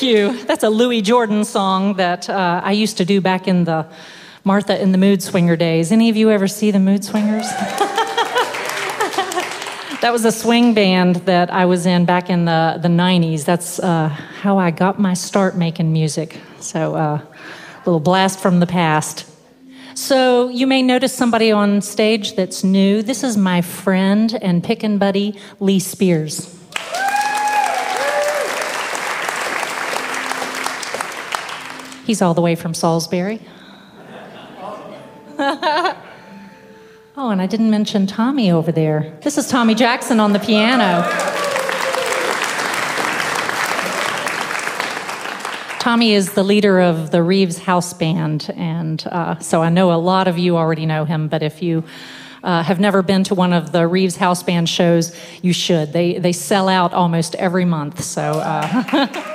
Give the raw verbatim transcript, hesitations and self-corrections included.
you. That's a Louis Jordan song that uh, I used to do back in the Martha and the Mood Swinger days. Any of you ever see the Mood Swingers? That was a swing band that I was in back in the, the nineties. That's uh, how I got my start making music. So a uh, little blast from the past. So you may notice somebody on stage that's new. This is my friend and pickin' buddy, Lee Spears. He's all the way from Salisbury. Oh, and I didn't mention Tommy over there. This is Tommy Jackson on the piano. Tommy is the leader of the Reeves House Band, and uh, so I know a lot of you already know him, but if you uh, have never been to one of the Reeves House Band shows, you should. They, they sell out almost every month, so... Uh,